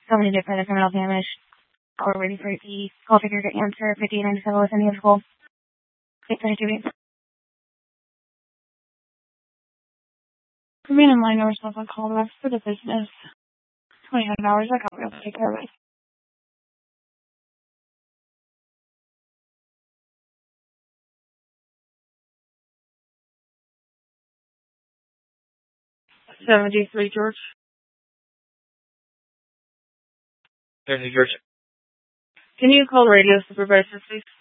so many different criminal damage. Or ready for the call figure to answer 5897 with any of the call. 832. Remain in line, no response on call back for the business. 29 hours, I can't be able to take care of it. $73, George. There's George. Can you call the radio supervisor, please?